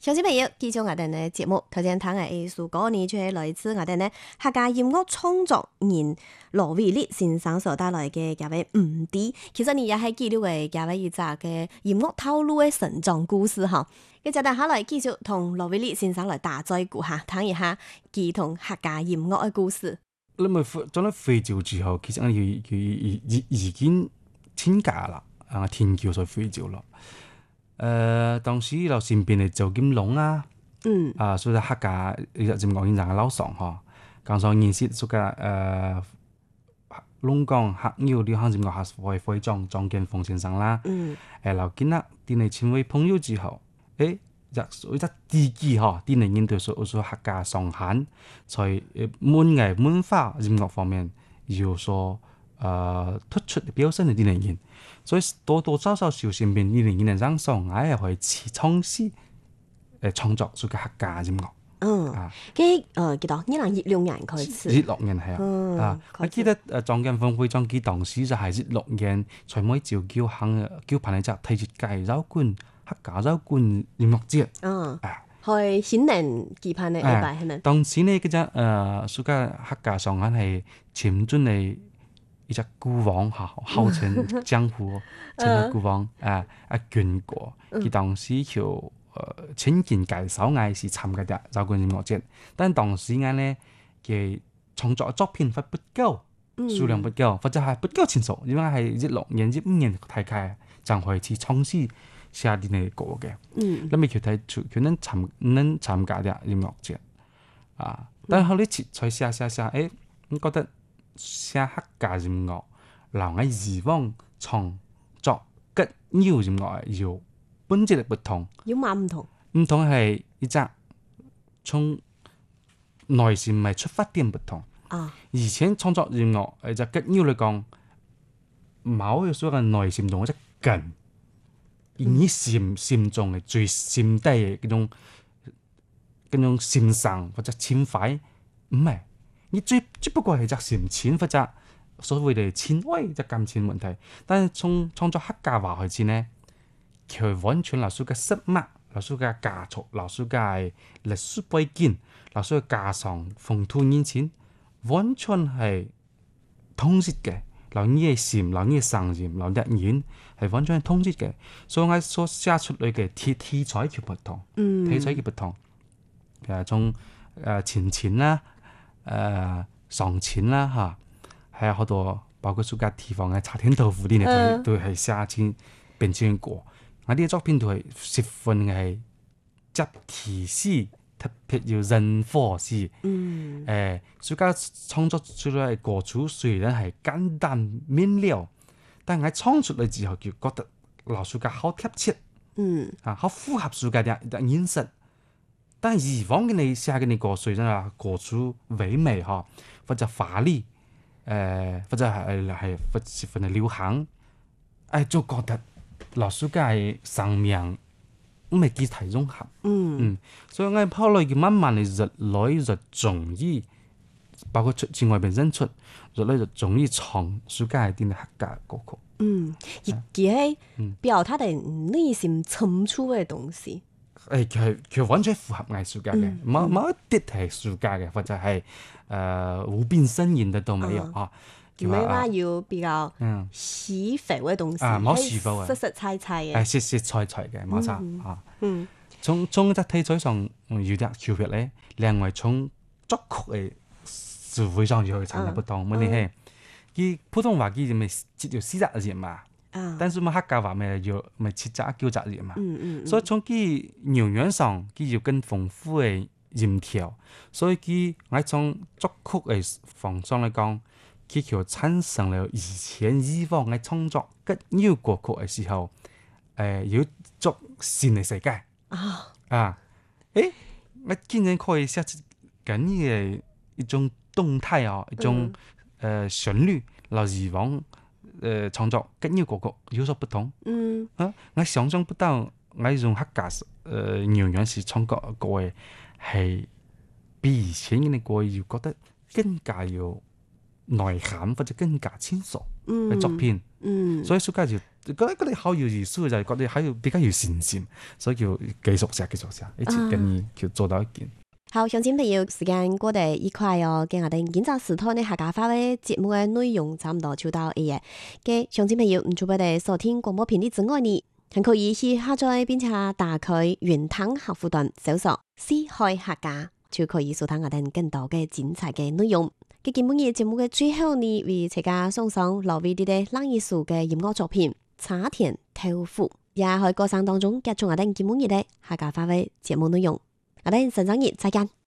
鄉親朋友，繼續我哋嘅節目，頭先聽嘅藝術歌呢，就係來自我哋呢客家音樂創作人羅偉力先生所帶來嘅嗰位五 D。其實呢也係記錄嘅嗰位一隻嘅音樂套路嘅成長故事哈。咁就等下來繼續同羅偉力先生來打再鼓下，聽一下佢同客家音樂嘅故事。 你咪做咗非洲之後，其實我已經天價啦，天橋在非洲咯。當時就身邊嘅周金龍啊，所以客家就講現在嘅老上嗬，講上認識所嘅龍江客友啲行就講係會長張建峰先生啦，留見啦，啲嚟成為朋友之後，所以只自己嗬，啲嚟應對所客家上限，在文藝文化音樂方面有所突出嘅表現嘅啲嚟應。所以多多少少小身邊啲年輕人上上，我係可以嘗試創作出嘅客家音樂。 幾多2016年開始 ？16年係啊，我記得張建峰會長佢當時就係16年，在每朝叫行叫辦一隻推出介紹館客家繞館音樂節。 係新年舉辦嘅一擺係咪？ 當時呢嗰隻所謂客家上限係潛進嚟。一隻孤王嚇，號稱江湖稱嘅孤王權國，佢當時就請見介紹嗌是參加啲繞館音樂節，但當時嗌呢嘅創作作品不夠，數量不夠，或者係不夠成熟，因為係16年、15年大概就開始嘗試寫啲嘅歌嘅，咁咪佢睇佢能參加啲音樂節但係後嚟再寫，我覺得。寫客家音樂，留喺以往創作嘅new音樂有本質嘅不同。 有乜唔同？ 唔同係一隻從內心咪出發點不同。以前創作音樂係隻嘅 new 嚟講，冇有所謂內心同一隻根，以心中嘅最心底嘅嗰種心上或者情懷，唔係。你只不過係隻嫌錢或者所謂嘅錢威隻金錢問題，但係從創作客家話開始呢，佢完全留住嘅實物、留住嘅家族、留住嘅歷史背景、留住嘅家常風土人情，完全係統一嘅。留你嘅心、留你嘅聲音、留啲人係完全係統一嘅，所以我所寫出嚟嘅題材就不同，題材嘅不同，從前錢啦。上錢啦嚇，係好多包括暑假地方嘅茶天豆腐啲嚟都係寫錢變成歌。我啲作品都係十分係集體式，特別要人火式。暑假創作出嚟嘅歌曲雖然係簡單明了，但係創出嚟之後就覺得老暑假好貼切，好符合暑假嘅現實。但以往嘅你寫嘅你歌雖然係歌曲唯美嗬，或者華麗，或者係十分嘅流行，就覺得老師嘅生命唔係幾體融合。所以我後來就慢慢嘅越來越中意，包括出自外邊演出，越來越中意唱暑假啲客家歌曲。 亦係表達你內心深處嘅東西。 佢完全符合藝術家嘅，冇一啲係藝術家嘅，或者係無病呻吟嘅都沒有啊。 唔係話要比較虛浮嘅東西， 冇虛浮嘅， 實實在在嘅， 實實在在嘅，冇錯啊。從隻題材上有啲區別咧，另外從作曲嘅詞彙上又產生不同。問題係，佢普通話佢咪只有4隻字嘛。但是客家話咪要咪7隻9隻字嘛，所以從佢語言上佢要更豐富嘅音調，所以佢喺從作曲嘅方向嚟講，佢就產生了以往嘅創作嘅new歌曲嘅時候，要作新嘅世界我竟然可以寫出咁嘅一種動態啊，一種旋律，留以往。創作跟呢個歌曲有所不同。我想象不到我用客家語言是創作歌嘅係比以前嘅歌要覺得更加有內涵或者更加清楚嘅作品。所以暑假就覺得好有意思，就係覺得還有比較有信心，所以叫繼續寫，一直跟你去做到一件。 好，鄉親朋友，時間過得愉快哦。今日哋今朝時段呢客家話嘅節目嘅內容差唔多就到呢個。嘅鄉親朋友，唔除咗哋收聽廣播頻率之外呢，還可以去下載並且打開雲端客戶端搜索四海客家，就可以收聽我哋更多嘅精彩嘅內容。嘅今日節目嘅最後呢，為大家送上羅偉啲嘅冷意書嘅音樂作品《茶田豆腐》，也喺歌聲當中結束我哋今日嘅客家話嘅節目內容。我哋下週日再見。